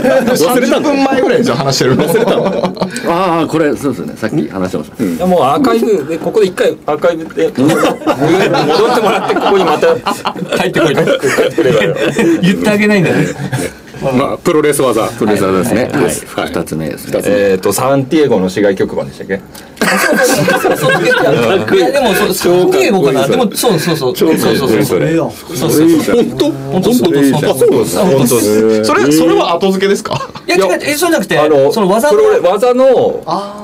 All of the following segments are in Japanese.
30分前ぐらいじゃ話してるの。忘れたの。 ああこれそうですね、さっき話してました。 いやもうアーカイブでここで一回アーカイブで戻ってもらって、ここにまた帰ってこいと帰ってくればよ。 言ってあげないんだね。 まあプロレス技ですね。はい、 はい 2つ目ですね。 サンティエゴの市外局番でしたっけ？ いやでもサンティエゴかな。でもそう本当それは後付けですか？ いや違う、そうじゃなくてその技の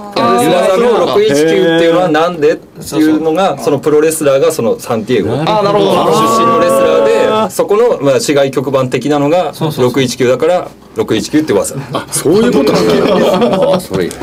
619っていうのはなんでっていうのが、そのプロレスラーがそのサンティエゴ出身のレスラーで、そこのまあ市外局番的なのが619だから619って技。 あ、そういうことなんだ。 あそれ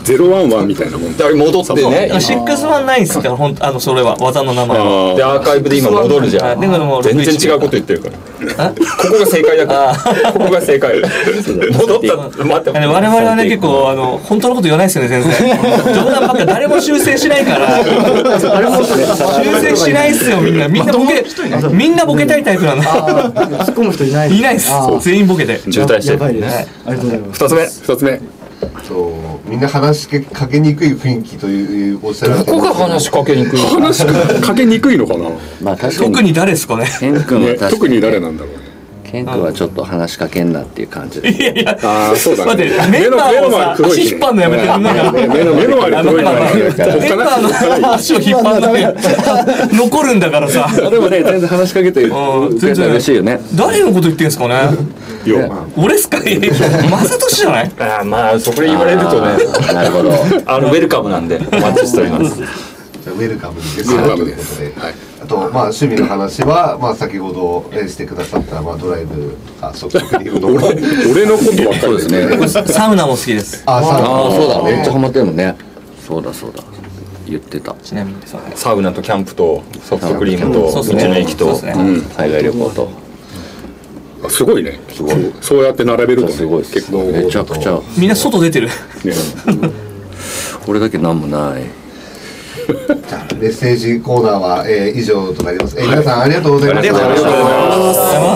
011みたいなもんだから戻ってね、 619ですから本当それは技の名前は。 でアーカイブで今戻るじゃん。全然違うこと言ってるから。ここが正解だから。ここが正解。戻った。待って。 我々はね結構本当のこと言わないですよね全然。冗談ばっか誰も修正しないから。修正しないっすよみんなみんなボケたいタイプなの。 突っ込む人いない。 いないっす。全員ボケて。 渋滞してる。 ありがとうございます。 2つ目。 みんな話しかけにくい雰囲気というおっしゃられてどこが話しかけにくい？ 話しかけにくいのかな。 まあ確かに特に誰ですかね。 ケン君は確かに特に誰なんだろうね。 ケン君はちょっと話しかけんなっていう感じで。 いやいや。 ああそうだね。 待ってメンバーをさ足引っ張んのやめて。 目の周り黒いから。 メンバーの足を引っ張んのや残るんだからさ。 でもね全然話しかけてくれたら嬉しいよね。 誰のこと言ってんすかね。俺っすか？マサトシじゃない？ ああまあそこで言われるとね。 なるほど。 ウェルカムなんでお待ちしております。 ウェルカムですということで、あとまあ趣味の話はまあ先ほどしてくださったまあドライブソフトクリームの俺のことばっかりですね。 サウナも好きです。 サウナそうだめっちゃハマってるもんね。そうだ言ってた。 ちなみにサウナとキャンプとソフトクリームと道の駅と海外旅行と。 すごいね。そうやって並べるとすごい結構めちゃくちゃ。 みんな外出てる。 これだけなんもない。 じゃあメッセージコーナーは以上となります。皆さんありがとうございました。 ありがとうございます。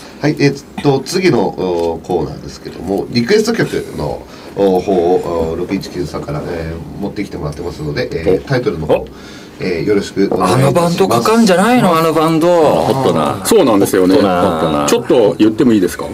はい、次のコーナーですけども、リクエスト曲の方を619さんから持ってきてもらってますので、タイトルの方よろしくお願いいたします。 バンドかかるんじゃないの？バンドホットな。 そうなんですよね。ちょっと言ってもいいですか？ はい。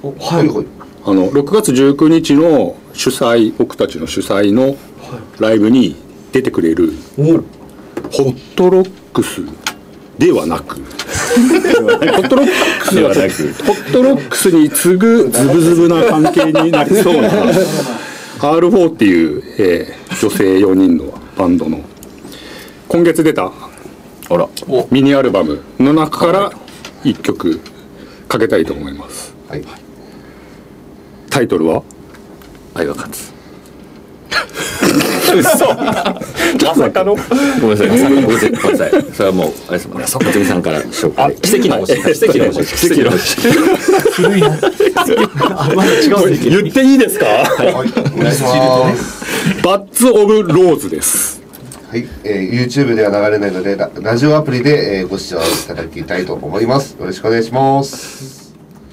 6月19日の僕たちの主催のライブに出てくれるホットロックスではなくホットロックスに次ぐズブズブな関係になりそうな R4 っていう、女性4人のバンドの今月出たミニアルバムの中から1曲かけたいと思います。 はい、 タイトルは愛は勝つ。 嘘。まさかの。 ごめんなさい。それはもうあれですもんね。小泉さんから紹介。 奇跡の星。奇跡の星。 古いな。 言っていいですか？ お願いします。 バッツオブローズです。 はい、YouTube では流れないのでラジオアプリでご視聴いただきたいと思います。よろしくお願いします。